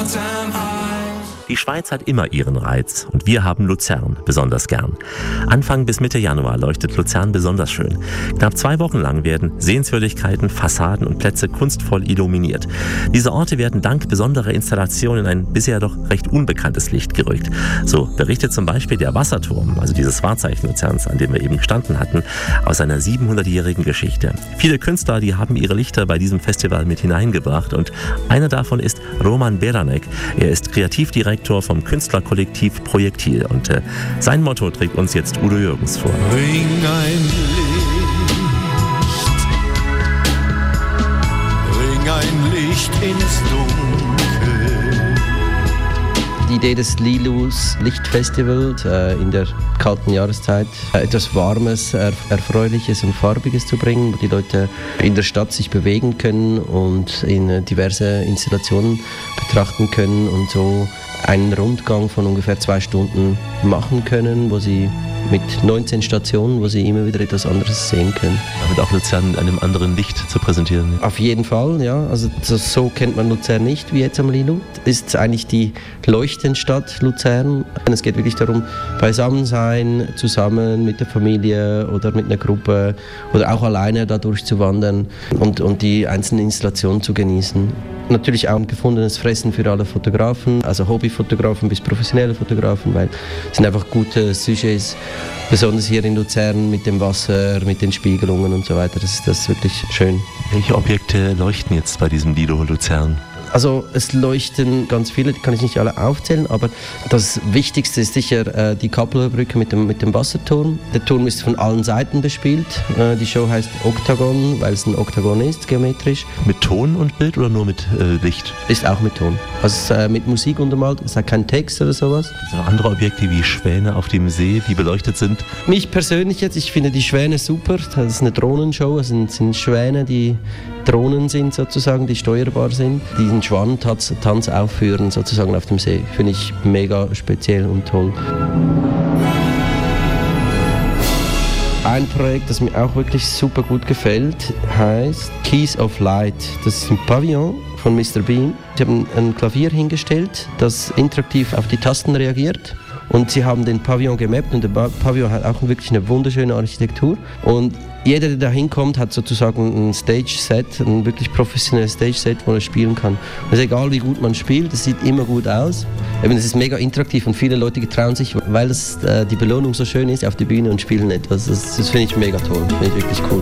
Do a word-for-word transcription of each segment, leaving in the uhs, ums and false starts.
Die Schweiz hat immer ihren Reiz und wir haben Luzern besonders gern. Anfang bis Mitte Januar leuchtet Luzern besonders schön. Knapp zwei Wochen lang werden Sehenswürdigkeiten, Fassaden und Plätze kunstvoll illuminiert. Diese Orte werden dank besonderer Installationen in ein bisher doch recht unbekanntes Licht gerückt. So berichtet zum Beispiel der Wasserturm, also dieses Wahrzeichen Luzerns, an dem wir eben gestanden hatten, aus einer siebenhundertjährigen Geschichte. Viele Künstler, die haben ihre Lichter bei diesem Festival mit hineingebracht und einer davon ist Roman Beranek. Er ist Kreativdirektor vom Künstlerkollektiv Projektil und äh, sein Motto trägt uns jetzt Udo Jürgens vor. Bring ein Licht, bring ein Licht ins Dunkel. Die Idee des Lilus Lichtfestivals äh, in der kalten Jahreszeit äh, etwas Warmes, er, Erfreuliches und Farbiges zu bringen, wo die Leute in der Stadt sich bewegen können und in äh, diverse Installationen betrachten können und so einen Rundgang von ungefähr zwei Stunden machen können, wo sie mit neunzehn Stationen, wo sie immer wieder etwas anderes sehen können. Damit auch Luzern in einem anderen Licht zu präsentieren. Auf jeden Fall, ja. Also das, so kennt man Luzern nicht wie jetzt am Lilu. Es ist eigentlich die Leuchtenstadt Luzern. Es geht wirklich darum, beisammen sein, zusammen mit der Familie oder mit einer Gruppe oder auch alleine da durchzuwandern und, und die einzelnen Installationen zu genießen. Natürlich auch ein gefundenes Fressen für alle Fotografen, also Hobbyfotografen bis professionelle Fotografen, weil es sind einfach gute Sujets, besonders hier in Luzern mit dem Wasser, mit den Spiegelungen und so weiter. Das ist das ist wirklich schön. Welche Objekte leuchten jetzt bei diesem Lido Luzern? Also es leuchten ganz viele, die kann ich nicht alle aufzählen, aber das Wichtigste ist sicher äh, die Kappelbrücke mit dem, mit dem Wasserturm. Der Turm ist von allen Seiten bespielt. Äh, die Show heißt Oktagon, weil es ein Oktagon ist, geometrisch. Mit Ton und Bild oder nur mit äh, Licht? Ist auch mit Ton. Also es ist äh, mit Musik untermalt, es hat keinen Text oder sowas. Es sind noch andere Objekte wie Schwäne auf dem See, die beleuchtet sind? Mich persönlich jetzt, ich finde die Schwäne super. Das ist eine Drohnenshow, es sind, sind Schwäne, die Drohnen sind sozusagen, die steuerbar sind, die einen Schwanentanz Tanz aufführen sozusagen auf dem See. Finde ich mega speziell und toll. Ein Projekt, das mir auch wirklich super gut gefällt, heißt Keys of Light. Das ist ein Pavillon von Mister Beam. Sie haben ein Klavier hingestellt, das interaktiv auf die Tasten reagiert. Und sie haben den Pavillon gemappt und der Pavillon hat auch wirklich eine wunderschöne Architektur. Und jeder, der da hinkommt, hat sozusagen ein Stage-Set, ein wirklich professionelles Stage-Set, wo er spielen kann. Und es ist egal, wie gut man spielt, es sieht immer gut aus. Eben, es ist mega interaktiv und viele Leute getrauen sich, weil es, äh, die Belohnung so schön ist, auf die Bühne und spielen etwas. Das, das finde ich mega toll, finde ich wirklich cool.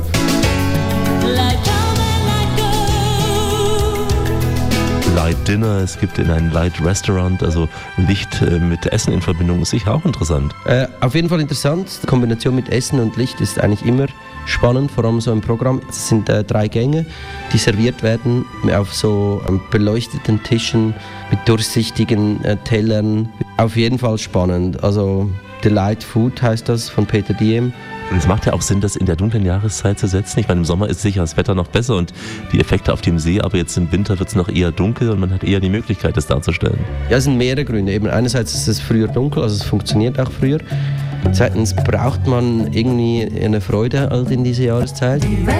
Light Dinner, es gibt in ein Light Restaurant, also Licht äh, mit Essen in Verbindung, ist sicher auch interessant. Äh, auf jeden Fall interessant. Die Kombination mit Essen und Licht ist eigentlich immer spannend, vor allem so im Programm. Es sind äh, drei Gänge, die serviert werden auf so ähm, beleuchteten Tischen mit durchsichtigen äh, Tellern. Auf jeden Fall spannend. Also Delight Food heißt das von Peter Diem. Und es macht ja auch Sinn, das in der dunklen Jahreszeit zu setzen. Ich meine, im Sommer ist sicher das Wetter noch besser und die Effekte auf dem See, aber jetzt im Winter wird es noch eher dunkel und man hat eher die Möglichkeit, das darzustellen. Ja, es sind mehrere Gründe. Eben einerseits ist es früher dunkel, also es funktioniert auch früher. Zweitens braucht man irgendwie eine Freude halt in dieser Jahreszeit.